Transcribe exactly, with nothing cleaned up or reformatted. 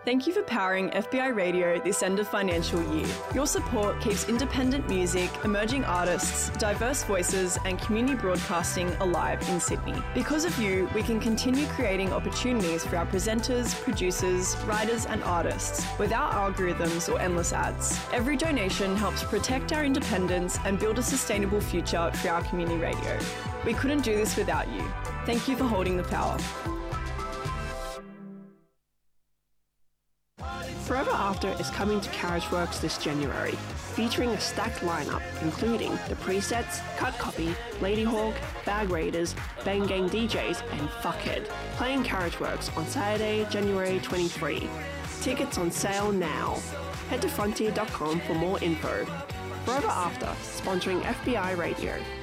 Thank you for powering F B I Radio this end of financial year. Your support keeps independent music, emerging artists, diverse voices and community broadcasting alive in Sydney. Because of you, we can continue creating opportunities for our presenters, producers, writers and artists without algorithms or endless ads. Every donation helps protect our independence and build a sustainable future for our community radio. We couldn't do this without you. Thank you for holding the power. Forever After is coming to Carriageworks this January, featuring a stacked lineup including The Presets, Cut Copy, Ladyhawk, Bag Raiders, Bang Gang D Js and Fuckhead, playing Carriageworks on Saturday, January twenty-third. Tickets on sale now. Head to frontier dot com for more info. Forever After, sponsoring F B I Radio.